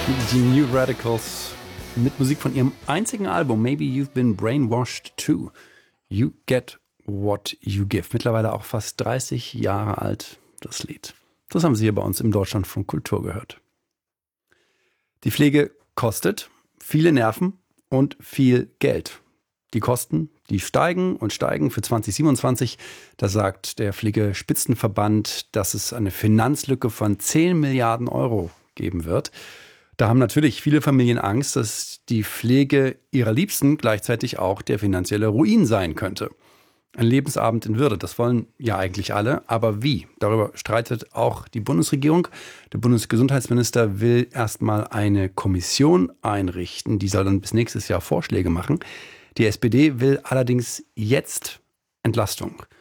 Die New Radicals mit Musik von ihrem einzigen Album Maybe You've Been Brainwashed Too. You Get What You Give. Mittlerweile auch fast 30 Jahre alt, das Lied. Das haben Sie hier bei uns im Deutschlandfunk Kultur gehört. Die Pflege kostet viele Nerven und viel Geld. Die Kosten, die steigen und steigen für 2027. Da sagt der Pflegespitzenverband, dass es eine Finanzlücke von 10 Milliarden Euro geben wird. Da haben natürlich viele Familien Angst, dass die Pflege ihrer Liebsten gleichzeitig auch der finanzielle Ruin sein könnte. Ein Lebensabend in Würde, das wollen ja eigentlich alle, aber wie? Darüber streitet auch die Bundesregierung. Der Bundesgesundheitsminister will erstmal eine Kommission einrichten, die soll dann bis nächstes Jahr Vorschläge machen. Die SPD will allerdings jetzt Entlastung.